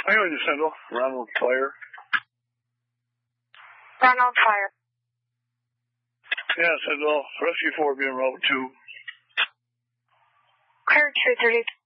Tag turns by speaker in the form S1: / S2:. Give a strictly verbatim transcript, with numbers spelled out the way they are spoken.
S1: Anyway, Jacinto, Ronald Fire.
S2: Ronald Fire.
S1: Yeah, Jacinto, Rescue four being route two.
S2: Clear two thirty.